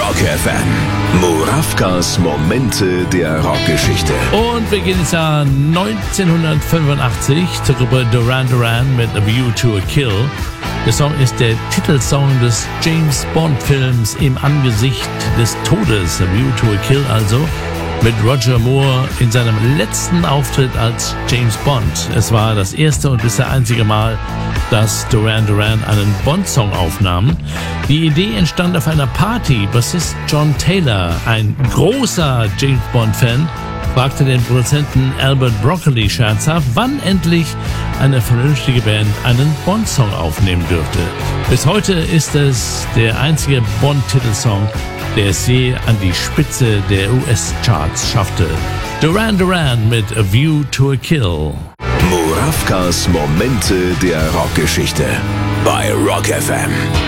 Rock FM. Murawkas Momente der Rockgeschichte. Und wir gehen ins Jahr 1985 zur Gruppe Duran Duran mit A View to a Kill. Der Song ist der Titelsong des James Bond Films Im Angesicht des Todes. A View to a Kill also. Mit Roger Moore in seinem letzten Auftritt als James Bond. Es war das erste und bisher einzige Mal, dass Duran Duran einen Bond-Song aufnahmen. Die Idee entstand auf einer Party. Bassist John Taylor, ein großer James Bond-Fan, fragte den Produzenten Albert Broccoli scherzhaft, wann endlich eine vernünftige Band einen Bond-Song aufnehmen dürfte. Bis heute ist es der einzige Bond-Titelsong, der es je an die Spitze der US-Charts schaffte. Duran Duran mit A View to a Kill. Murawkas Momente der Rockgeschichte bei Rock FM.